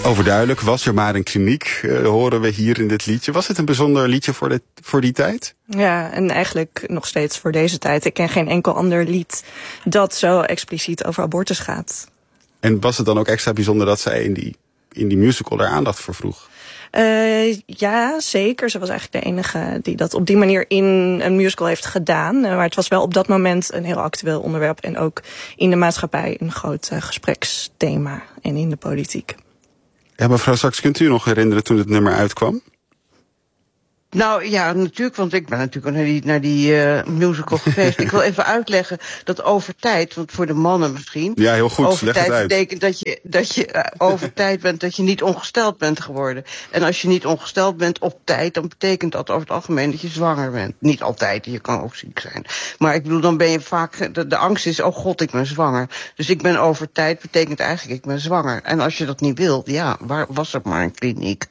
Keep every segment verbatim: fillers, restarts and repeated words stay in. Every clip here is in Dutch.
Overduidelijk, was er maar een kliniek, uh, horen we hier in dit liedje. Was het een bijzonder liedje voor, de, voor die tijd? Ja, en eigenlijk nog steeds voor deze tijd. Ik ken geen enkel ander lied dat zo expliciet over abortus gaat. En was het dan ook extra bijzonder dat zij in die, in die musical daar aandacht voor vroeg? Uh, ja, zeker. Ze was eigenlijk de enige die dat op die manier in een musical heeft gedaan. Uh, maar het was wel op dat moment een heel actueel onderwerp. En ook in de maatschappij een groot uh, gespreksthema. En in de politiek. Ja, mevrouw Saks, kunt u nog herinneren toen het nummer uitkwam? Nou ja, natuurlijk, want ik ben natuurlijk naar die, naar die uh, musical geweest. Ik wil even uitleggen dat over tijd, want voor de mannen misschien... Ja, heel goed, over leg tijd het uit. betekent dat je, dat je uh, over tijd bent, dat je niet ongesteld bent geworden. En als je niet ongesteld bent op tijd, dan betekent dat over het algemeen dat je zwanger bent. Niet altijd, je kan ook ziek zijn. Maar ik bedoel, dan ben je vaak... De, de angst is, oh god, ik ben zwanger. Dus ik ben over tijd, betekent eigenlijk, ik ben zwanger. En als je dat niet wilt, ja, waar was er maar een kliniek?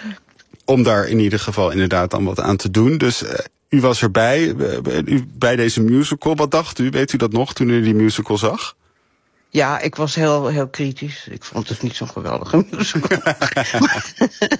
Om daar in ieder geval inderdaad dan wat aan te doen. Dus uh, u was erbij, uh, u, bij deze musical. Wat dacht u, weet u dat nog, toen u die musical zag? Ja, ik was heel, heel kritisch. Ik vond het niet zo'n geweldige musical. maar,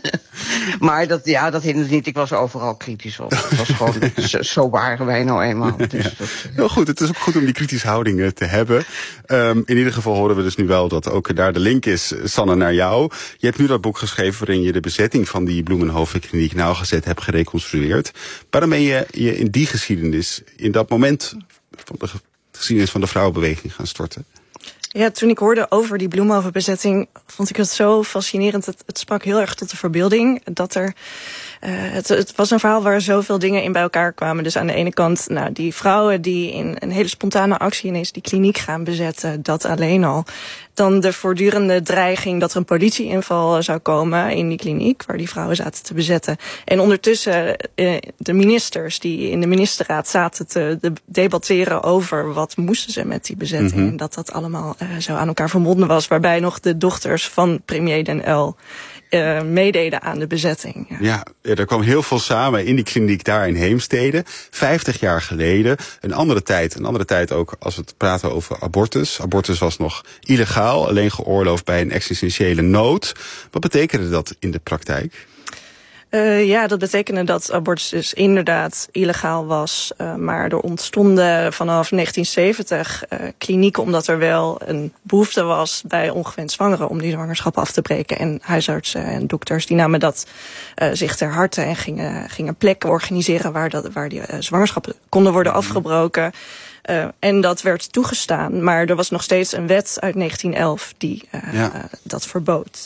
maar dat, ja, dat hindert niet. Ik was overal kritisch op. Het was gewoon, zo, zo waren wij nou eenmaal. Dus ja. dat, heel goed, het is ook goed om die kritische houding te hebben. Um, in ieder geval horen we dus nu wel dat ook daar de link is, Sanne, naar jou. Je hebt nu dat boek geschreven waarin je de bezetting van die Bloemenhoven-kliniek nauwgezet hebt gereconstrueerd. Waarom ben je je in die geschiedenis, in dat moment van de geschiedenis van de vrouwenbeweging gaan storten? Ja, toen ik hoorde over die Bloemenhoven-bezetting, vond ik het zo fascinerend. Het, het sprak heel erg tot de verbeelding. Dat er, uh, het, het was een verhaal waar zoveel dingen in bij elkaar kwamen. Dus aan de ene kant, nou, die vrouwen die in een hele spontane actie ineens die kliniek gaan bezetten, dat alleen al. Dan de voortdurende dreiging dat er een politieinval zou komen in die kliniek, waar die vrouwen zaten te bezetten. En ondertussen uh, de ministers die in de ministerraad zaten te de debatteren over wat moesten ze met die bezetting. Mm-hmm. En dat dat allemaal uh, zo aan elkaar verbonden was. Waarbij nog de dochters van premier Den Uyl Uh, meededen aan de bezetting. Ja. Ja, er kwam heel veel samen in die kliniek daar in Heemstede. Vijftig jaar geleden. Een andere tijd, een andere tijd ook als we het praten over abortus. Abortus was nog illegaal, alleen geoorloofd bij een existentiële nood. Wat betekende dat in de praktijk? Uh, ja, dat betekende dat abortus dus inderdaad illegaal was. Uh, maar er ontstonden vanaf negentien zeventig uh, klinieken, omdat er wel een behoefte was bij ongewenst zwangeren om die zwangerschap af te breken. En huisartsen en dokters die namen dat uh, zich ter harte en gingen, gingen plekken organiseren waar, dat, waar die uh, zwangerschappen konden worden afgebroken. Uh, en dat werd toegestaan, maar er was nog steeds een wet uit negentien elf die uh, ja. uh, dat verbood.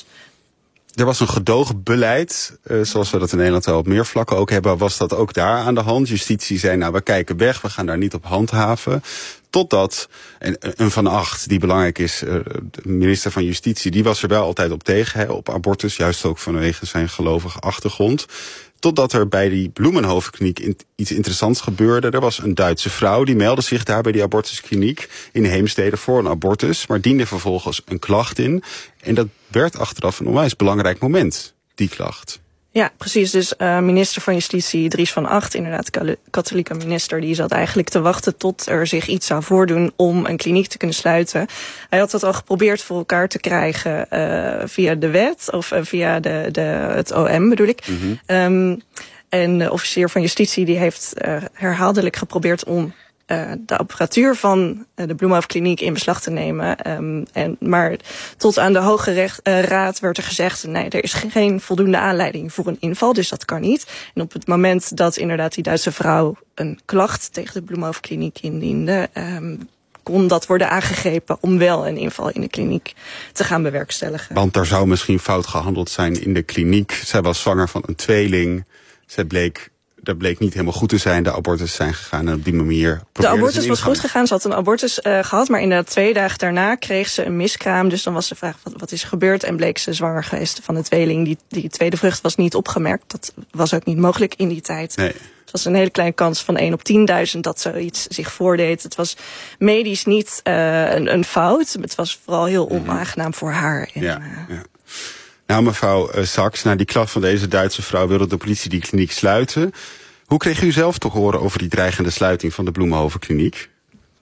Er was een gedoogbeleid, uh, zoals we dat in Nederland wel op meer vlakken ook hebben, was dat ook daar aan de hand. Justitie zei, nou, we kijken weg, we gaan daar niet op handhaven. Totdat en, een Van Acht, die belangrijk is, uh, de minister van Justitie, die was er wel altijd op tegen, hè, op abortus, juist ook vanwege zijn gelovige achtergrond. Totdat er bij die Bloemenhoven-kliniek iets interessants gebeurde. Er was een Duitse vrouw, die meldde zich daar bij die abortuskliniek in Heemstede voor een abortus, maar diende vervolgens een klacht in. En dat werd achteraf een onwijs belangrijk moment, die klacht. Ja, precies. Dus uh, minister van Justitie Dries van Acht, inderdaad katholieke minister, die zat eigenlijk te wachten tot er zich iets zou voordoen om een kliniek te kunnen sluiten. Hij had dat al geprobeerd voor elkaar te krijgen uh, via de wet, of uh, via de, de, het O M bedoel ik. Mm-hmm. Um, en de officier van Justitie die heeft uh, herhaaldelijk geprobeerd om Uh, de apparatuur van uh, de Bloemenhoven-kliniek in beslag te nemen. Um, en, maar tot aan de Hoge recht, uh, Raad werd er gezegd, nee, er is geen voldoende aanleiding voor een inval, dus dat kan niet. En op het moment dat inderdaad die Duitse vrouw een klacht tegen de Bloemenhoven-kliniek indiende, um, kon dat worden aangegrepen om wel een inval in de kliniek te gaan bewerkstelligen. Want er zou misschien fout gehandeld zijn in de kliniek. Zij was zwanger van een tweeling. Zij bleek... Dat bleek niet helemaal goed te zijn, de abortus zijn gegaan en op die manier... De abortus was goed gegaan, ze had een abortus uh, gehad, maar inderdaad twee dagen daarna kreeg ze een miskraam. Dus dan was de vraag, wat, wat is er gebeurd? En bleek ze zwanger geweest van een tweeling. Die, die tweede vrucht was niet opgemerkt, dat was ook niet mogelijk in die tijd. Nee. Het was een hele kleine kans van één op tienduizend dat zoiets zich voordeed. Het was medisch niet uh, een, een fout, het was vooral heel onaangenaam voor haar. En, ja, ja. Nou, mevrouw uh, Saks, na die klacht van deze Duitse vrouw wilde de politie die kliniek sluiten. Hoe kreeg u zelf te horen over die dreigende sluiting van de Bloemenhoven-kliniek?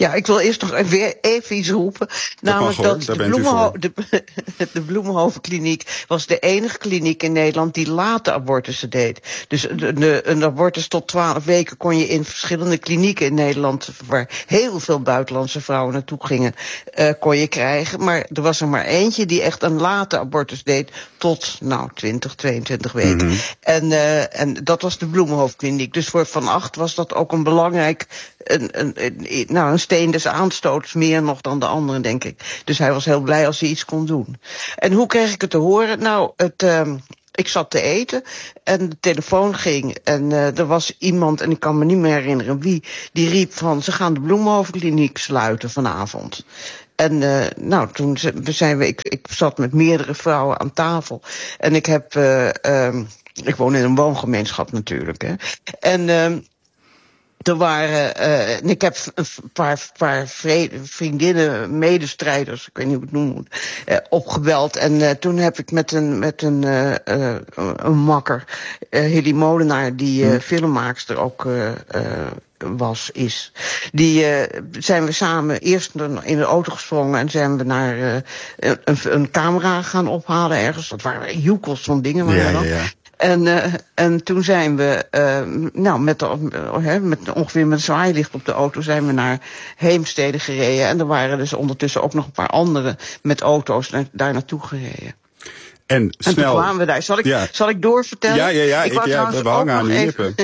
Ja, ik wil eerst nog weer even iets roepen. Dat namelijk mag, hoor. dat Daar de, bent u Bloemenho- voor. de, de Bloemenhovenkliniek was de enige kliniek in Nederland die late abortussen deed. Dus de, de, een abortus tot twaalf weken kon je in verschillende klinieken in Nederland, waar heel veel buitenlandse vrouwen naartoe gingen, uh, kon je krijgen. Maar er was er maar eentje die echt een late abortus deed tot, nou, twintig, tweeëntwintig weken. Mm-hmm. En, uh, en dat was de Bloemenhovenkliniek. Dus voor Van Agt was dat ook een belangrijk, een, een, een, nou, een steen des aanstoots, meer nog dan de anderen, denk ik. Dus hij was heel blij als hij iets kon doen. En hoe kreeg ik het te horen? Nou, het, uh, ik zat te eten en de telefoon ging en uh, er was iemand, en ik kan me niet meer herinneren wie, die riep van, ze gaan de Bloemenhovenkliniek sluiten vanavond. En uh, nou, toen zijn we, ik, ik zat met meerdere vrouwen aan tafel en ik heb, uh, um, ik woon in een woongemeenschap natuurlijk, hè. En uh, er waren, uh, en ik heb een paar, paar vriendinnen, medestrijders, ik weet niet hoe ik het noemen moet, uh, opgebeld. En uh, toen heb ik met een, met een, uh, uh, een makker, uh, Hilly Molenaar, die uh, filmmaakster ook uh, uh, was, is. Die uh, zijn we samen eerst in de auto gesprongen en zijn we naar uh, een, een camera gaan ophalen ergens. Dat waren joekels van dingen. Maar ja, dan. ja, ja. En, uh, en toen zijn we, uh, nou, met, de, uh, met ongeveer met zwaailicht op de auto zijn we naar Heemstede gereden. En er waren dus ondertussen ook nog een paar anderen met auto's na, daar naartoe gereden. En snel. En toen kwamen we daar. Zal ik, ja. zal ik doorvertellen? Ja, ja, ja. Ik ik, ja we hangen aan uw lippen.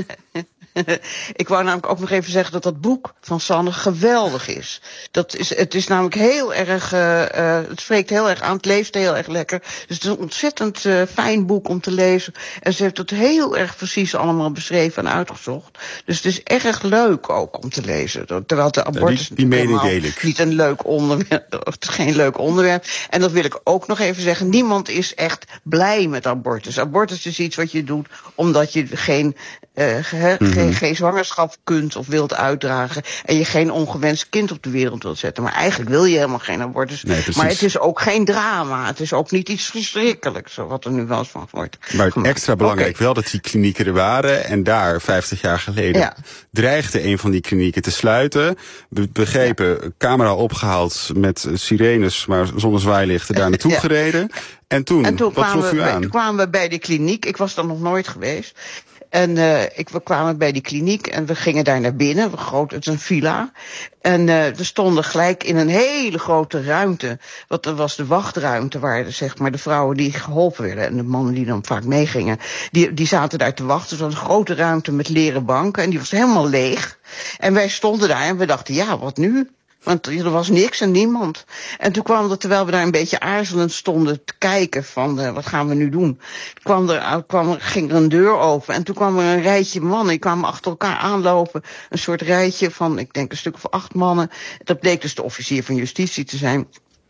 Ik wou namelijk ook nog even zeggen dat dat boek van Sanne geweldig is. Dat is, het is namelijk heel erg, uh, uh, het spreekt heel erg aan, het leest heel erg lekker. Dus het is een ontzettend uh, fijn boek om te lezen. En ze heeft het heel erg precies allemaal beschreven en uitgezocht. Dus het is erg leuk ook om te lezen. Terwijl de abortus ja, die, die mening deel ik. Niet een leuk onderwerp, het is geen leuk onderwerp. En dat wil ik ook nog even zeggen. Niemand is echt blij met abortus. Abortus is iets wat je doet omdat je geen, uh, ge, mm-hmm. geen, geen zwangerschap kunt of wilt uitdragen en je geen ongewenst kind op de wereld wilt zetten. Maar eigenlijk wil je helemaal geen abortus. Nee, maar het is ook geen drama. Het is ook niet iets verschrikkelijks, wat er nu wel eens van wordt. Maar extra belangrijk okay. wel dat die klinieken er waren en daar vijftig jaar geleden ja. dreigde een van die klinieken te sluiten. We begrepen, ja. camera opgehaald met sirenes, maar zonder zwaailichten daar naartoe ja. gereden. En toen, en toen wat trof u aan? Toen kwamen we bij die kliniek. Ik was daar nog nooit geweest. En uh, ik, we kwamen bij die kliniek en we gingen daar naar binnen. Groot, het is een villa. En uh, we stonden gelijk in een hele grote ruimte. Want dat was de wachtruimte waar zeg maar, de vrouwen die geholpen werden en de mannen die dan vaak meegingen, die, die zaten daar te wachten. Het was een grote ruimte met leren banken en die was helemaal leeg. En wij stonden daar en we dachten, ja, wat nu? Want er was niks en niemand. En toen kwam er, terwijl we daar een beetje aarzelend stonden te kijken van, uh, wat gaan we nu doen? Kwam er, kwam er, ging er een deur open en toen kwam er een rijtje mannen. Die kwamen achter elkaar aanlopen. Een soort rijtje van, ik denk een stuk of acht mannen. Dat bleek dus de officier van justitie te zijn.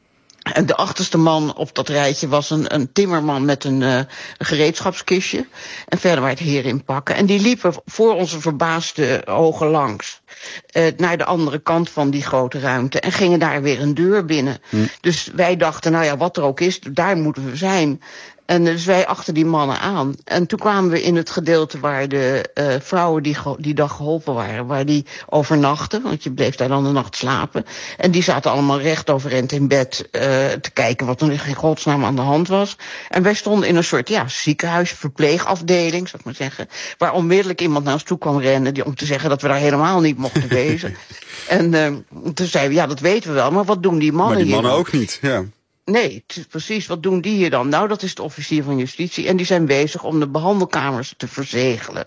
En de achterste man op dat rijtje was een, een timmerman met een, uh, een gereedschapskistje. En verder waren het heren in pakken. En die liepen voor onze verbaasde ogen langs. Uh, naar de andere kant van die grote ruimte. En gingen daar weer een deur binnen. Hm. Dus wij dachten, nou ja, wat er ook is, daar moeten we zijn. En dus wij achter die mannen aan. En toen kwamen we in het gedeelte waar de uh, vrouwen die ge- die dag geholpen waren, waar die overnachten, want je bleef daar dan de nacht slapen. En die zaten allemaal recht overeind in bed uh, te kijken wat er in godsnaam aan de hand was. En wij stonden in een soort ja, ziekenhuis, verpleegafdeling, zou ik maar zeggen, waar onmiddellijk iemand naar ons toe kwam rennen die, om te zeggen dat we daar helemaal niet mochten wezen. En uh, toen zeiden we, ja, dat weten we wel, maar wat doen die mannen hier? Maar die mannen hier ook niet, ja. Nee, precies. Wat doen die hier dan? Nou, dat is de officier van justitie. En die zijn bezig om de behandelkamers te verzegelen.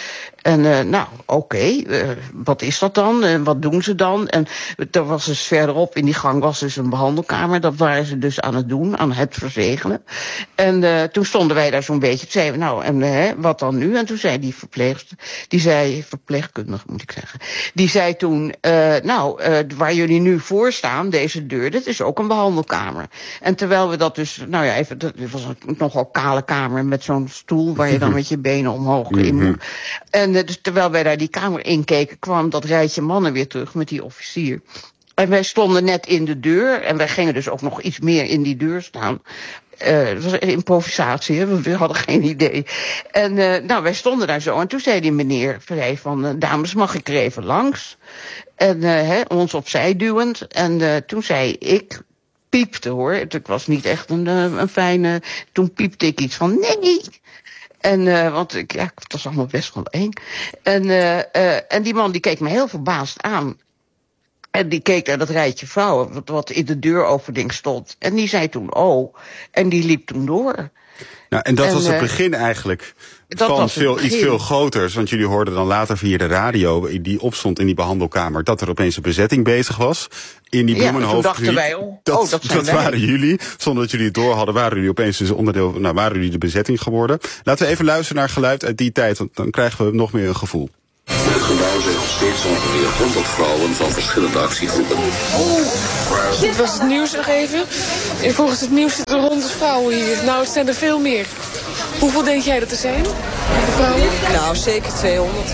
En uh, nou, oké, okay, uh, wat is dat dan? En wat doen ze dan? En er was dus verderop in die gang was dus een behandelkamer. Dat waren ze dus aan het doen, aan het verzegelen. En uh, toen stonden wij daar zo'n beetje. Toen zeiden we, nou, en uh, wat dan nu? En toen zei die verpleegster, die zei, verpleegkundige moet ik zeggen. Die zei toen, uh, nou, uh, waar jullie nu voor staan, deze deur, dit is ook een behandelkamer. En terwijl we dat dus, nou ja, even, dat was een nogal kale kamer met zo'n stoel waar je dan met je benen omhoog in moet. En uh, dus terwijl wij daar die kamer inkeken, kwam dat rijtje mannen weer terug met die officier. En wij stonden net in de deur. En wij gingen dus ook nog iets meer in die deur staan. Uh, het was een improvisatie, hè? We hadden geen idee. En uh, nou, wij stonden daar zo. En toen zei die meneer zei van, uh, dames, mag ik er even langs? En uh, hè, ons opzij duwend. En uh, toen zei ik, piepte hoor. Het was niet echt een, een fijne... Toen piepte ik iets van, nee... En, uh, want ik, ja, het was allemaal best wel eng. En, uh, uh, en die man die keek me heel verbaasd aan. En die keek naar dat rijtje vrouwen, wat, wat in de deuropening stond. En die zei toen, oh. En die liep toen door. Nou, en dat en, was het uh, begin eigenlijk van veel, iets veel groters. Want jullie hoorden dan later via de radio, die opstond in die behandelkamer, dat er opeens een bezetting bezig was. In die Bloemenhoofdkliniek. Ja, toen dachten wij, oh, dat, oh, dat zijn dat wij. waren jullie. Zonder dat jullie het door hadden, waren jullie opeens dus onderdeel, nou, waren jullie de bezetting geworden. Laten we even luisteren naar geluid uit die tijd, want dan krijgen we nog meer een gevoel. In het gebouw zijn nog steeds ongeveer honderd vrouwen van verschillende actiegroepen. Oh, dit was het nieuws nog even. En volgens het nieuws zitten er honderd vrouwen hier. Nou, het zijn er veel meer. Hoeveel denk jij dat er zijn? De vrouwen? Nou, zeker tweehonderd.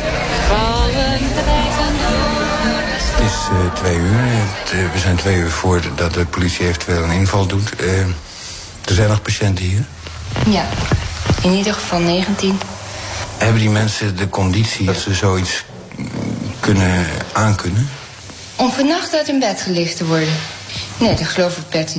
Het is uh, twee uur. Het, uh, we zijn twee uur voordat de politie eventueel een inval doet. Uh, er zijn nog patiënten hier? Ja, in ieder geval negentien. Hebben die mensen de conditie dat ze zoiets kunnen aankunnen? Om vannacht uit hun bed gelicht te worden? Nee, dat geloof ik Bertie